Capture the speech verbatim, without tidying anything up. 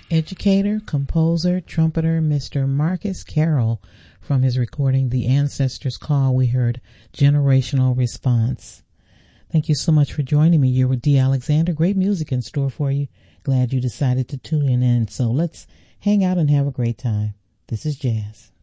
Educator, composer, trumpeter, Mister Marcus Carroll. From his recording, The Ancestors Call, we heard Generational Response. Thank you so much for joining me. You're with Dee Alexander. Great music in store for you. Glad you decided to tune in. So let's hang out and have a great time. This is Jazz.